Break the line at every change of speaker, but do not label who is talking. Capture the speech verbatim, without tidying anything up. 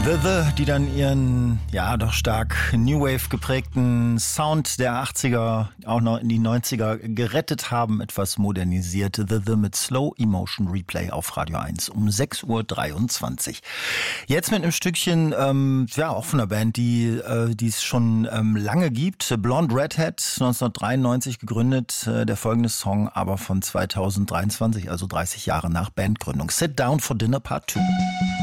The The, die dann ihren, ja, doch stark New Wave geprägten Sound der achtziger auch noch in die neunziger gerettet haben, etwas modernisiert. The The mit Slow Emotion Replay auf Radio eins um sechs Uhr dreiundzwanzig. Jetzt mit einem Stückchen, ähm, ja, auch von einer Band, die äh, die es schon ähm, lange gibt. Blonde Redhead, neunzehnhundertdreiundneunzig gegründet. Äh, der folgende Song aber von zweitausenddreiundzwanzig, also dreißig Jahre nach Bandgründung. Sit Down for Dinner Part zwei.